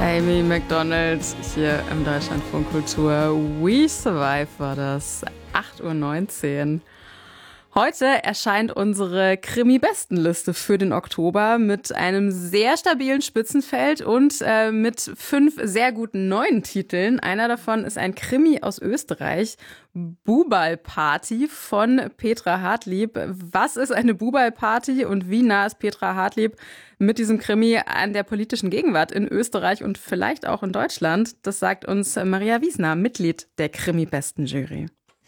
Amy Macdonald hier im Deutschlandfunk Kultur. We Survive war das, 8:19 Uhr. Heute erscheint unsere Krimi-Bestenliste für den Oktober mit einem sehr stabilen Spitzenfeld und mit 5 sehr guten neuen Titeln. Einer davon ist ein Krimi aus Österreich, Bubalparty von Petra Hartlieb. Was ist eine Bubalparty und wie nah ist Petra Hartlieb mit diesem Krimi an der politischen Gegenwart in Österreich und vielleicht auch in Deutschland? Das sagt uns Maria Wiesner, Mitglied der Krimi-Besten-Jury.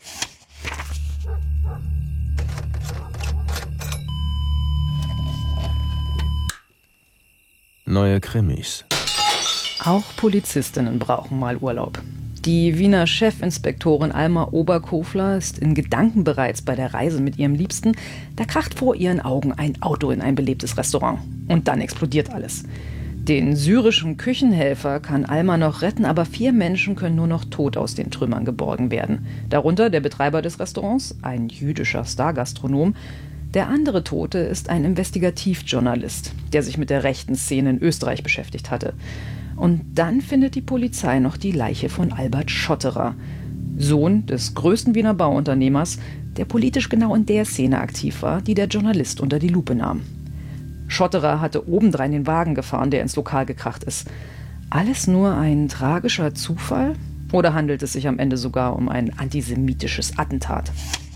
Neue Krimis. Auch Polizistinnen brauchen mal Urlaub. Die Wiener Chefinspektorin Alma Oberkofler ist in Gedanken bereits bei der Reise mit ihrem Liebsten. Da kracht vor ihren Augen ein Auto in ein belebtes Restaurant. Und dann explodiert alles. Den syrischen Küchenhelfer kann Alma noch retten, aber 4 Menschen können nur noch tot aus den Trümmern geborgen werden. Darunter der Betreiber des Restaurants, ein jüdischer Stargastronom. Der andere Tote ist ein Investigativjournalist, der sich mit der rechten Szene in Österreich beschäftigt hatte. Und dann findet die Polizei noch die Leiche von Albert Schotterer, Sohn des größten Wiener Bauunternehmers, der politisch genau in der Szene aktiv war, die der Journalist unter die Lupe nahm. Schotterer hatte obendrein den Wagen gefahren, der ins Lokal gekracht ist. Alles nur ein tragischer Zufall? Oder handelt es sich am Ende sogar um ein antisemitisches Attentat?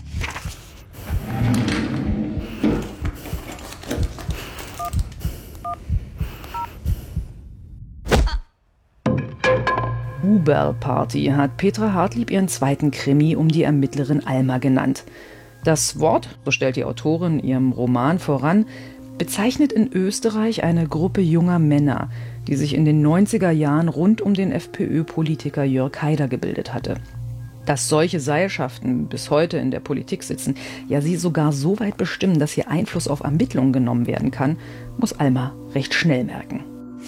Bubalparty hat Petra Hartlieb ihren zweiten Krimi um die Ermittlerin Alma genannt. Das Wort, so stellt die Autorin ihrem Roman voran, bezeichnet in Österreich eine Gruppe junger Männer, die sich in den 90er Jahren rund um den FPÖ-Politiker Jörg Haider gebildet hatte. Dass solche Seilschaften bis heute in der Politik sitzen, ja sie sogar so weit bestimmen, dass hier Einfluss auf Ermittlungen genommen werden kann, muss Alma recht schnell merken.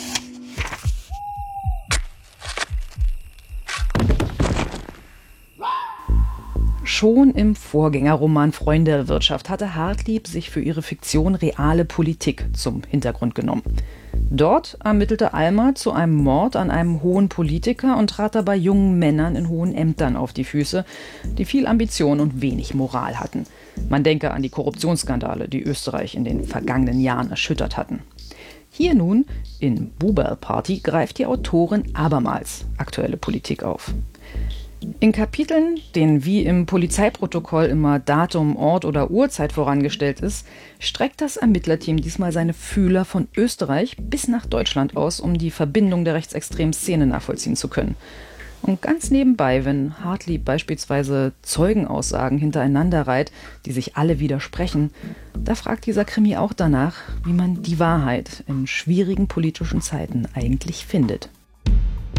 Schon im Vorgängerroman Freunde der Wirtschaft hatte Hartlieb sich für ihre Fiktion reale Politik zum Hintergrund genommen. Dort ermittelte Alma zu einem Mord an einem hohen Politiker und trat dabei jungen Männern in hohen Ämtern auf die Füße, die viel Ambition und wenig Moral hatten. Man denke an die Korruptionsskandale, die Österreich in den vergangenen Jahren erschüttert hatten. Hier nun, in Bubalparty, greift die Autorin abermals aktuelle Politik auf. In Kapiteln, denen wie im Polizeiprotokoll immer Datum, Ort oder Uhrzeit vorangestellt ist, streckt das Ermittlerteam diesmal seine Fühler von Österreich bis nach Deutschland aus, um die Verbindung der rechtsextremen Szene nachvollziehen zu können. Und ganz nebenbei, wenn Hartlieb beispielsweise Zeugenaussagen hintereinander reiht, die sich alle widersprechen, da fragt dieser Krimi auch danach, wie man die Wahrheit in schwierigen politischen Zeiten eigentlich findet.